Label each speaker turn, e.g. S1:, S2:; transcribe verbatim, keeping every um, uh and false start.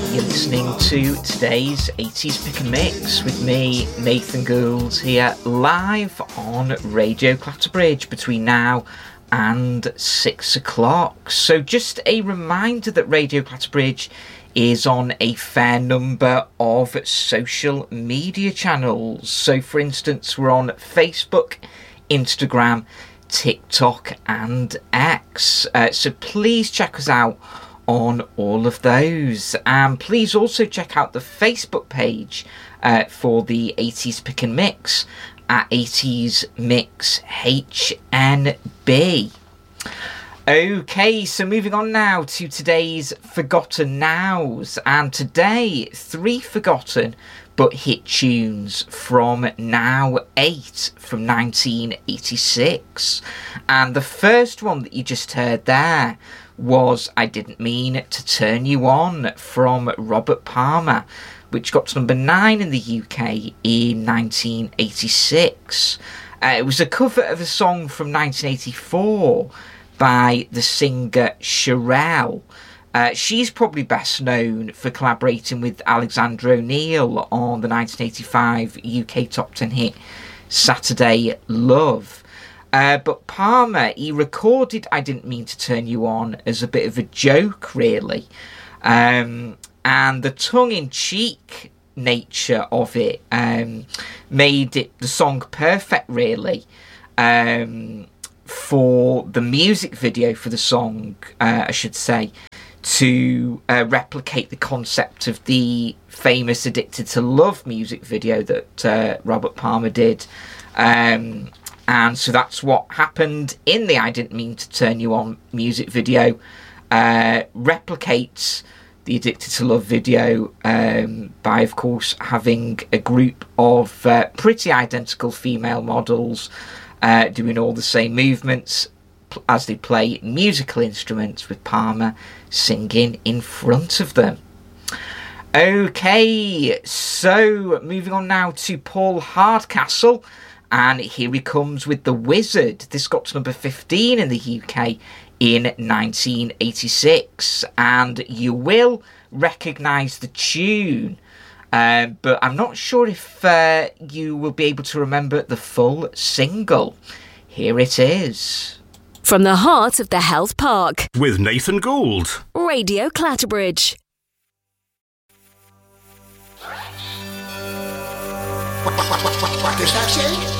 S1: You're listening to today's eighties Pick and Mix with me, Nathan Gould, here live on Radio Clatterbridge between now and six o'clock. So just a reminder that Radio Clatterbridge is on a fair number of social media channels. So for instance, we're on Facebook, Instagram, TikTok and X. Uh, so please check us out on all of those. And please also check out the Facebook page uh, for the eighties Pick and Mix at eighties Mix H N B. Okay, so moving on now to today's Forgotten Nows. And today, three forgotten but hit tunes from Now eight from nineteen eighty-six. And the first one that you just heard there was I Didn't Mean to Turn You On from Robert Palmer, which got to number nine in the U K in nineteen eighty-six. Uh, it was a cover of a song from nineteen eighty-four by the singer Cherelle. Uh, she's probably best known for collaborating with Alexander O'Neal on the nineteen eighty-five U K top ten hit Saturday Love. Uh, but Palmer, he recorded I Didn't Mean to Turn You On as a bit of a joke, really. Um, and the tongue-in-cheek nature of it um, made it the song perfect, really, um, for the music video for the song, uh, I should say, to uh, replicate the concept of the famous Addicted to Love music video that uh, Robert Palmer did. Um, and so that's what happened in the I Didn't Mean to Turn You On music video. Uh, replicates the Addicted to Love video um, by, of course, having a group of uh, pretty identical female models uh, doing all the same movements as they play musical instruments, with Palmer singing in front of them. Okay, so moving on now to Paul Hardcastle, and here he comes with The Wizard. This got to number fifteen in the U K in nineteen eighty-six, and you will recognise the tune, uh, but I'm not sure if uh, you will be able to remember the full single. Here it is.
S2: From the heart of the Health Park.
S3: With Nathan Gould.
S2: Radio Clatterbridge.
S4: What, what, what, what, what does that say?